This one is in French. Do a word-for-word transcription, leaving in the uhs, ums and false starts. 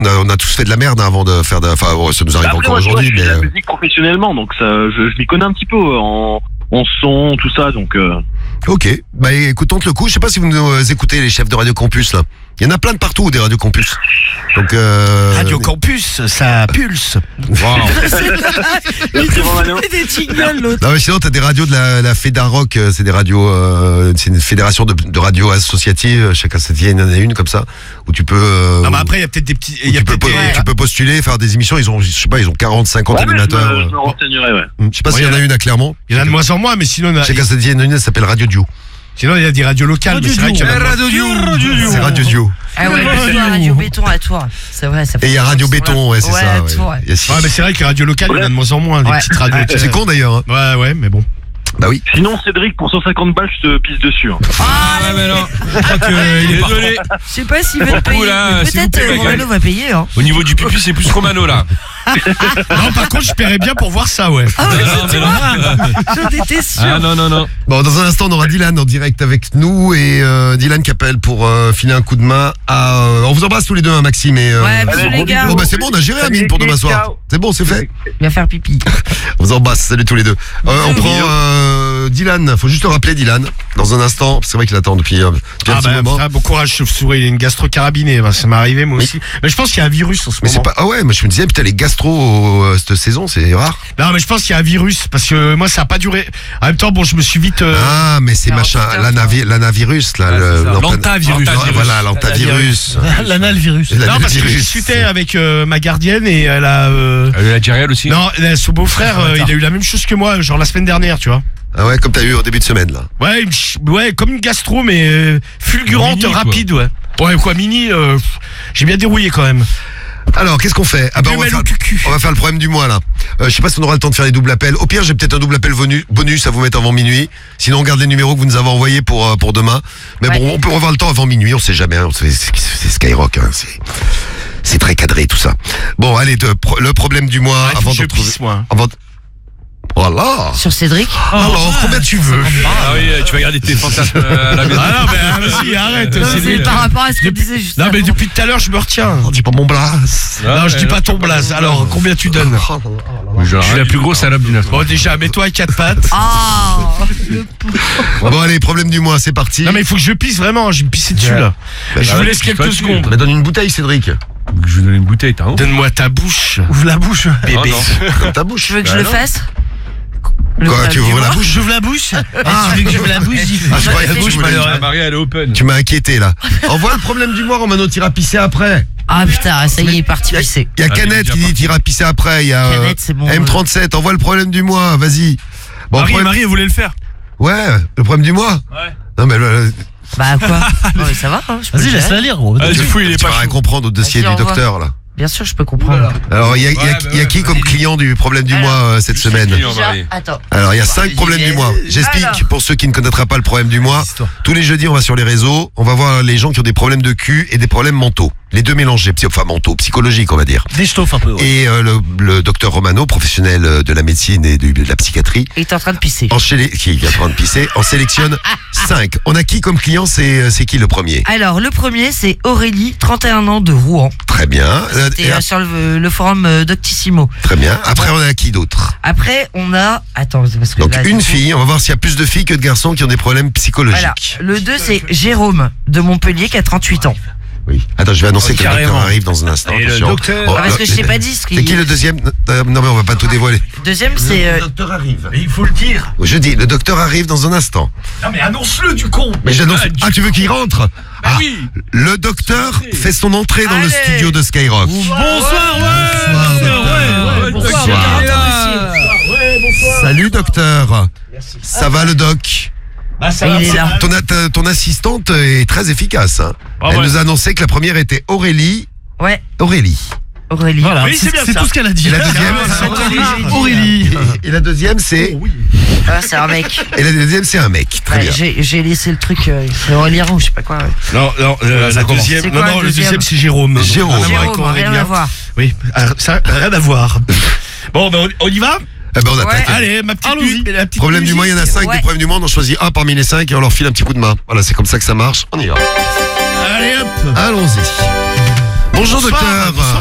On a, on a tous fait de la merde hein, avant de faire de... Enfin, ça nous arrive Après, encore moi, aujourd'hui, je mais... fais de la musique professionnellement, donc ça, je, je m'y connais un petit peu en, en son, tout ça, donc... Euh... Ok, bah écoute, tente le coup. Je sais pas si vous nous écoutez les chefs de Radio Campus, là. Il y en a plein de partout, des Radio Campus. Donc, euh... Radio Campus, ça pulse. Wow. Merci, Romano. Des jingles, l'autre. Non mais sinon t'as des radios de la, la Fédaroc, euh, c'est des radios, euh, c'est une fédération de, de radios associatives, chacun cette il y en a une comme ça, où tu peux... Euh, Ah bah après il y a peut-être des petits... où Il y a tu, peux, peut-être des... tu peux postuler, faire des émissions, ils ont, je sais pas, ils ont quarante, cinquante Ouais, mais je animateurs. me, je me renseignerai, ouais. Je sais pas Ouais, s'il y en a y a- une à Clermont. Il y en a de moins en moins, mais sinon... il y Chacun a- cette il y en a une, ça s'appelle Radio Dio. Sinon il y a des radios locales, mais c'est vrai qu'il y en a... Radio Dio. C'est Radio Dio. Ah ouais, il y a Radio Béton à Tours. C'est vrai, ça fait. Et il y a Radio Béton, ouais, c'est ouais, ça. à Ouais. Tours, ouais. Il y a six. Ouais mais c'est vrai que les radios locales, il y en a de moins en moins, des Ouais. petites radios. tu sais. C'est con d'ailleurs. Hein. Ouais ouais, mais bon. Bah oui. Sinon, Cédric, pour cent cinquante balles, je te pisse dessus. Hein. Ah ouais, mais non. Je crois qu'il est désolé. Je sais pas s'il veut te Beaucoup, payer. là, mais s'il vous Peut-être plaît, euh, ma Romano va payer. Hein. Au niveau du pipi, c'est plus Romano là. Non par contre je paierais bien pour voir ça, ouais. Ah ouais, Non, mais non. j'en étais sûr. Ah non, non, non. Bon, dans un instant, on aura Dylan en direct avec nous et euh, Dylan qui appelle pour euh, filer un coup de main à. Euh, on vous embrasse tous les deux, hein, Maxime et. Euh, Ouais, bisous les gars. Bon bah c'est bon, on a géré Amine pour demain soir. C'est bon, c'est fait. Viens faire pipi. On vous embrasse, salut tous les deux. Euh, on prend euh, Dylan, faut juste le rappeler Dylan dans un instant. C'est vrai qu'il attend depuis, euh, depuis un Ah petit bah moment. putain, bon courage chauve-souris, il a une gastro-carabinée, bah, ça m'est arrivé moi aussi. Mais je pense qu'il y a un virus en ce Mais c'est moment. pas. Ah ouais, mais je me disais putain les gastro euh, cette saison c'est rare. Non mais je pense qu'il y a un virus, parce que moi ça a pas duré. En même temps bon je me suis vite... euh, Ah mais c'est Alors, machin, putain, l'anavi- l'anavirus là. Ouais, le- c'est ça. l'anta- L'antavirus. Ouais, Voilà l'antavirus. L'anal-virus. L'anal- Non parce que je virus. discutais avec euh, ma gardienne et elle a... euh, Elle a la Gérielle aussi. Non, elle a- son beau-frère, euh, il a eu la même chose que moi, genre la semaine dernière, tu vois. Ah ouais, comme t'as eu au début de semaine là. Ouais, une ch- ouais comme une gastro, mais euh, fulgurante, Mini, quoi. rapide, ouais. Ouais, quoi, mini, euh, pff, j'ai bien dérouillé quand même. Alors, qu'est-ce qu'on fait? Ah bah, Plus on va, mal faire, au cucu. on va faire le problème du mois là. Euh, je sais pas si on aura le temps de faire les doubles appels. Au pire, j'ai peut-être un double appel vonu- bonus à vous mettre avant minuit. Sinon, on garde les numéros que vous nous avez envoyés pour euh, pour demain. Mais Ouais. bon, on peut avoir le temps avant minuit. On sait jamais. Hein. C'est, c'est- c'est Skyrock. Hein. C'est c'est très cadré tout ça. Bon, allez, de, pro- le problème du mois Ouais, faut avant que de je retrouver. pisse, moi. Avant de... Voilà. Sur Cédric. Alors, combien tu veux? Ah oui, tu vas garder tes fantasmes euh, à la maison. Ah non, mais ah, vas-y, arrête. Non, c'est c'est nul. par rapport à ce qu'on disait juste Non, mais avant. depuis tout à l'heure, je me retiens. On dit pas mon blase. Non, je dis pas ton blaze. Alors, combien tu donnes? Je suis la plus grosse salope du neuf. Bon, déjà, mets-toi à quatre pattes. Ah Bon, allez, problème du mois, c'est parti. Non, mais il faut que je pisse vraiment. Je vais me pisser dessus, là. Bah, Je bah, vous ouais, laisse pisse pas quelques dessus. secondes. Mais donne une bouteille, Cédric. Je vais donner une bouteille, t'as honte? Donne-moi ta bouche. Ouvre la bouche. Bébé. Oh, non. Comme ta bouche. Tu veux que Bah je le non. fasse Le Quoi, problème tu du ouvres la mois. bouche? J'ouvre la bouche. Ah, Tu veux que j'ouvre la bouche, j'y Ah, je croyais La que tu bouche, voulais- La Marie, elle est open. Tu m'as inquiété là. Envoie le problème du mois, Romano, t'iras pisser après. Ah putain, ça y est, il est parti pisser. Il y a Ah, Canette déjà qui dit parti. t'iras pisser après. Il y a euh, Canette, c'est bon, M trente-sept, envoie le problème du mois, vas-y. Bon, Marie, problème- Marie, elle voulait le faire. Ouais, le problème du mois. Ouais. Non mais le- Bah quoi Non, mais ça va, hein, je peux Vas-y, le gérer. laisse-la lire, gros. Ah, du coup, il est tu vas pas rien chaud. comprendre au dossier Vas-y, du envoie. docteur là. Bien sûr, je peux comprendre. Alors il y a, il y a- Ouais, bah il y a ouais, qui comme vas-y. client du problème du Alors, mois euh, cette semaine? client. Déjà, Marie. attends. Alors il y a cinq Bah, problèmes du mois. J'explique Alors. pour ceux qui ne connaîtraient pas le problème du mois. Tous les jeudis on va sur les réseaux, on va voir les gens qui ont des problèmes de cul et des problèmes mentaux. Les deux mélangés, psy- enfin mentaux, psychologiques on va dire. Déchauffe un peu. ouais. Et euh, le, le docteur Romano, professionnel euh, de la médecine et de, de la psychiatrie, Il est en train de pisser. en chélé- qui est en train de pisser, en sélectionne cinq. On a qui comme client? C'est c'est qui le premier? Alors, le premier, c'est Aurélie, trente et un ans, de Rouen. Très bien. Euh, C'était et euh, ap- sur le, le forum euh, Doctissimo. Très bien. Après on a qui d'autre? Après, on a... Attends, c'est parce que Donc là, une du coup- fille. On va voir s'il y a plus de filles que de garçons qui ont des problèmes Voilà. psychologiques. Le deux, c'est Jérôme, de Montpellier, qui a trente-huit ans. Oui. Attends, je vais annoncer Oh, que le docteur carrément. arrive dans un instant. Et le attention. docteur- Oh, Ah, parce que euh, je t'ai pas dit ce qui... C'est qui le deuxième? Euh, Non mais on va pas tout dévoiler. Deuxième, c'est... euh, docteur arrive. Il faut le dire. Je dis, le docteur arrive dans un instant. Non, mais annonce-le, du con. Mais j'annonce. Ah, du Ah, tu veux qu'il rentre? Ah, oui. le docteur fait son entrée dans le Allez. studio de Skyrock. Bonsoir, Bonsoir, ouais. Bonsoir. Bonsoir. Salut docteur. Ça va le doc? Bah, ça Il va. est là. Ton, ta- ton assistante est très efficace. Hein. Ah Elle ouais. nous a annoncé que la première était Aurélie. Ouais, Aurélie. Aurélie. Voilà, Oui, c'est c'est bien c'est ça. tout ce qu'elle a dit. Et la deuxième, Ah, Aurélie. et, et la deuxième c'est. Ah, c'est un mec. Et la deuxième c'est un mec. Très Ouais, bien. j'ai j'ai laissé le truc, euh, c'est Aurélien ou je sais pas quoi. ouais. Non, non, euh, Ça la commence. deuxième, C'est non, quoi, non, le le deuxième, deuxième c'est Jérôme. Jérôme. Rien à voir avec Jérôme, rien à Aurélien. voir. Oui, ah, ça, rien à voir. Bon, ben, on, on y va? Eh ben, on Ouais. attaque. Allez, ma petite, Allons-y. mu- la petite Problème du musique. mois, il y en a cinq. Ouais. Des problèmes du mois, on en choisit un parmi les cinq et on leur file un petit coup de main. Voilà, c'est comme ça que ça marche. On y va. Allez, hop. Allons-y. Bonjour Bonsoir, docteur. bonsoir.